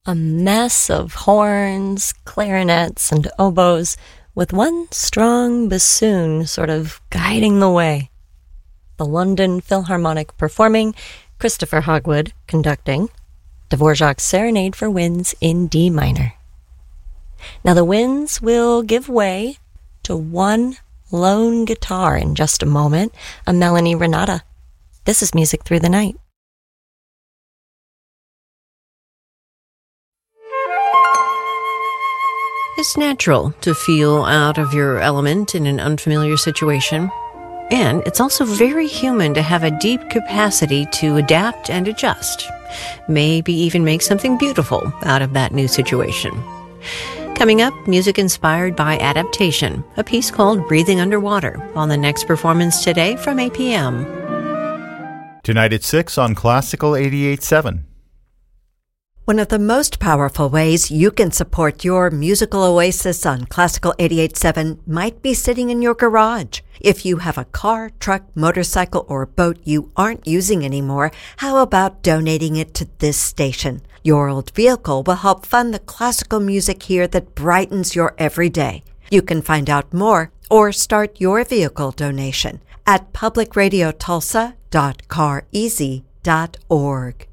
A mess of horns, clarinets, and oboes, with one strong bassoon sort of guiding the way. The London Philharmonic performing, Christopher Hogwood conducting, Dvorak's Serenade for Winds in D minor. Now the winds will give way to one lone guitar in just a moment, a Melanie Renata. This is Music Through the Night. It's natural to feel out of your element in an unfamiliar situation. And it's also very human to have a deep capacity to adapt and adjust. Maybe even make something beautiful out of that new situation. Coming up, music inspired by adaptation, a piece called Breathing Underwater on the next performance today from APM. Tonight at 6 on Classical 88.7. One of the most powerful ways you can support your musical oasis on Classical 88.7 might be sitting in your garage. If you have a car, truck, motorcycle, or boat you aren't using anymore, how about donating it to this station? Your old vehicle will help fund the classical music here that brightens your everyday. You can find out more or start your vehicle donation at publicradiotulsa.careasy.org.